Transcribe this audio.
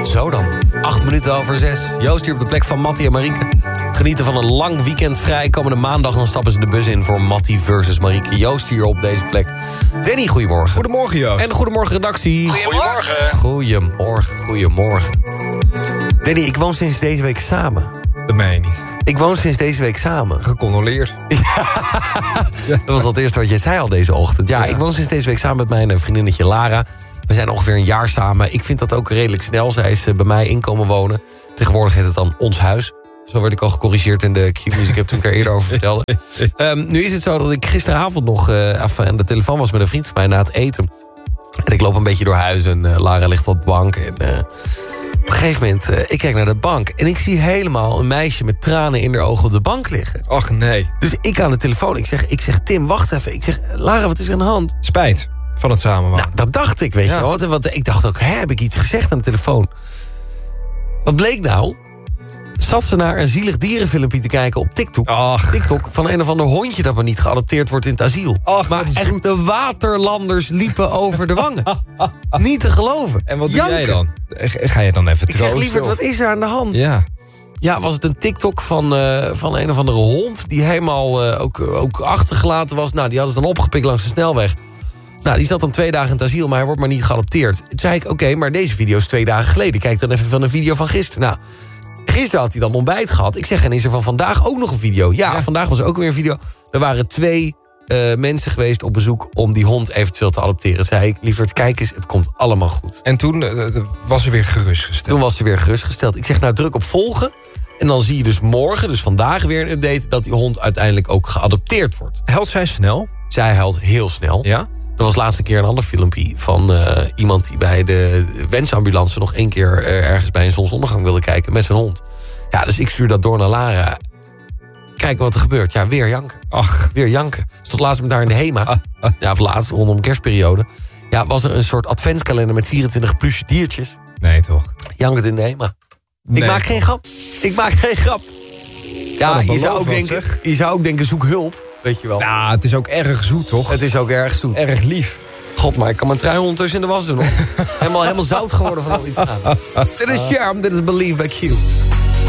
Zo dan, 6:08. Joost hier op de plek van Mattie en Marieke. Genieten van een lang weekend vrij. Komende maandag dan stappen ze de bus in voor Mattie versus Marieke. Joost hier op deze plek. Danny, goedemorgen. Goedemorgen, Joost. En goedemorgen redactie. Goedemorgen. Danny, ik woon sinds deze week samen. Dat meen je niet. Ik woon sinds deze week samen. Gecondoleerd. Dat was al het eerste wat jij zei al deze ochtend. Ja, ik woon sinds deze week samen met mijn vriendinnetje Lara. We zijn ongeveer een jaar samen. Ik vind dat ook redelijk snel. Zij is bij mij inkomen wonen. Tegenwoordig heet het dan Ons Huis. Zo werd ik al gecorrigeerd in de Q-music. Ik heb toen ik daar eerder over vertelde. Nu is het zo dat ik gisteravond nog aan de telefoon was met een vriend van mij na het eten. En ik loop een beetje door huis en Lara ligt op de bank. En op een gegeven moment, ik kijk naar de bank. En ik zie helemaal een meisje met tranen in haar ogen op de bank liggen. Ach, nee. Dus ik aan de telefoon, ik zeg Tim, wacht even. Ik zeg, Lara, wat is er aan de hand? Spijt van het samenwonen. Nou, dat dacht ik, weet je wel. Want ik dacht ook, heb ik iets gezegd aan de telefoon? Wat bleek nou? Zat ze naar een zielig dierenfilmpje te kijken op TikTok. Ach. TikTok van een of ander hondje dat maar niet geadopteerd wordt in het asiel. Ach, maar echt goed. de waterlanders liepen over de wangen. Niet te geloven. En wat Janken. doe jij dan? Ga je dan even Ik troosten? zeg, lieverd, wat is er aan de hand? Ja. Ja, was het een TikTok van een of andere hond... die helemaal ook achtergelaten was. Nou, die hadden ze dan opgepikt langs de snelweg. Nou, die zat dan 2 dagen in het asiel, maar hij wordt maar niet geadopteerd. Toen zei ik, oké, maar deze video is 2 dagen geleden. Kijk dan even van een video van gisteren. Nou, gisteren had hij dan ontbijt gehad. Ik zeg, en is er van vandaag ook nog een video? Ja, vandaag was er ook weer een video. Er waren 2 mensen geweest op bezoek om die hond eventueel te adopteren. Zei ik, lieverd, kijk eens, het komt allemaal goed. En toen was ze weer gerustgesteld. Toen was ze weer gerustgesteld. Ik zeg, nou, druk op volgen. En dan zie je dus morgen, dus vandaag weer een update... dat die hond uiteindelijk ook geadopteerd wordt. Huilt zij snel? Zij huilt heel snel. Ja? Er was laatst een keer een ander filmpje van iemand... die bij de wensambulance nog 1 keer ergens bij een zonsondergang wilde kijken... met zijn hond. Ja, dus ik stuur dat door naar Lara. Kijk wat er gebeurt. Ja, weer janken. Ach. Weer janken. Stond laatst met haar in de HEMA. Ja, of laatst, rondom de kerstperiode. Ja, was er een soort adventskalender met 24 pluche diertjes. Nee, toch? Jankend in de HEMA. Nee, ik maak geen grap. Ik maak geen grap. Ja, Wat een je zou ook denken, zoek hulp. Weet je wel. Nou, het is ook erg zoet, toch? Het is ook erg zoet. Erg lief. God, maar ik kan mijn trui ondertussen in de was doen. Hoor. helemaal zout geworden van al iets gaan. Dit is Charm, dit is Believe by Q.